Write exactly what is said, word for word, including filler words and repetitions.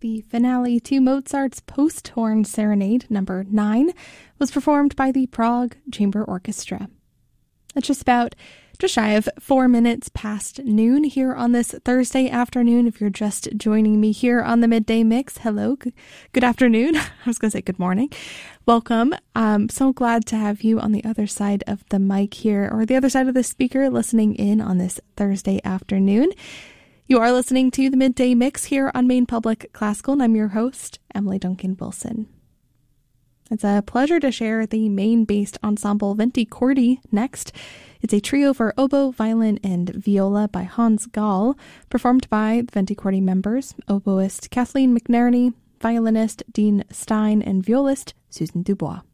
The finale to Mozart's Post-Horn Serenade number nine was performed by the Prague Chamber Orchestra. It's just about just shy of four minutes past noon here on this Thursday afternoon. If you're just joining me here on the Midday Mix, hello, good, good afternoon. I was going to say good morning. Welcome. I'm so glad to have you on the other side of the mic here, or the other side of the speaker, listening in on this Thursday afternoon. You are listening to the Midday Mix here on Maine Public Classical, and I'm your host, Emily Duncan Wilson. It's a pleasure to share the Maine-based ensemble Venti Cordi next. It's a trio for oboe, violin, and viola by Hans Gall, performed by the Venti Cordi members, oboist Kathleen McNerney, violinist Dean Stein, and violist Susan Dubois.